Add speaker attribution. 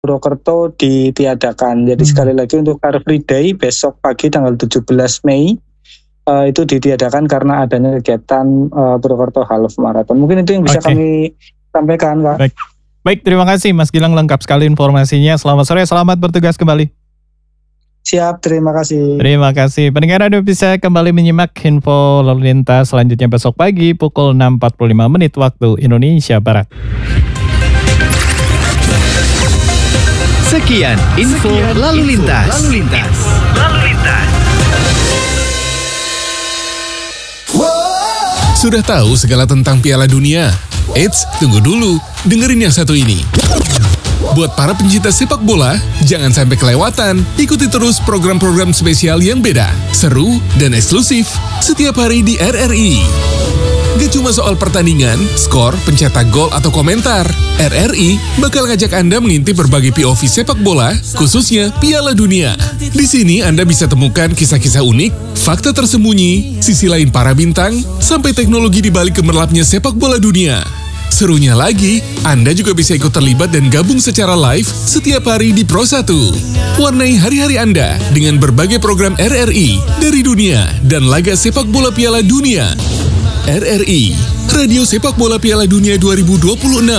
Speaker 1: Purwokerto ditiadakan. Jadi sekali lagi untuk Car Free Day besok pagi tanggal 17 Mei itu ditiadakan karena adanya kegiatan Purwokerto Half Marathon. Mungkin itu yang bisa kami sampaikan, Kak.
Speaker 2: Baik, terima kasih Mas Gilang, lengkap sekali informasinya. Selamat sore, selamat bertugas kembali.
Speaker 1: Siap, terima kasih.
Speaker 2: Terima kasih. Pendengar Anda bisa kembali menyimak info lalu lintas selanjutnya besok pagi pukul 6.45 waktu Indonesia Barat.
Speaker 3: Sekian info lalu lintas.
Speaker 4: Sudah tahu segala tentang Piala Dunia? Eits, tunggu dulu. Dengerin yang satu ini. Buat para pencinta sepak bola, jangan sampai kelewatan. Ikuti terus program-program spesial yang beda, seru, dan eksklusif setiap hari di RRI. Gak cuma soal pertandingan, skor, pencetak gol, atau komentar. RRI bakal ngajak Anda mengintip berbagai POV sepak bola, khususnya Piala Dunia. Di sini Anda bisa temukan kisah-kisah unik, fakta tersembunyi, sisi lain para bintang, sampai teknologi di balik gemerlapnya sepak bola dunia. Serunya lagi, Anda juga bisa ikut terlibat dan gabung secara live setiap hari di Pro 1. Warnai hari-hari Anda dengan berbagai program RRI dari dunia dan laga sepak bola Piala Dunia. RRI, Radio Sepak Bola Piala Dunia 2026.